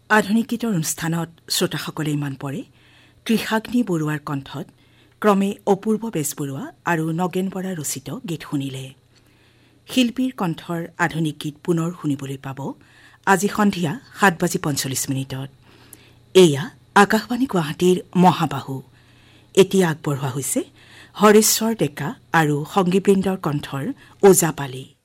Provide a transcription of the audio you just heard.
আধুনিক গীতৰ অনুষ্ঠানত শ্ৰোতাসকলে ইমান পৰে ত্ৰিশাগ্নি বৰুৱাৰ কণ্ঠত ক্ৰমে অপূৰ্ব বেজবৰুৱা আৰু নগেন বৰা ৰচিত গীত শুনিলে। শিল্পীৰ কণ্ঠৰ আধুনিক গীত পুনৰ শুনিবলৈ পাব আজি সন্ধিয়া 7:45। এয়া আকাশবাণী গুৱাহাটীৰ মহাবাহু। এতিয়া আগবঢ়োৱা হৈছে হৰেশ্বৰ ডেকা আৰু সংগীবৃন্দৰ কণ্ঠৰ ওজাপালি।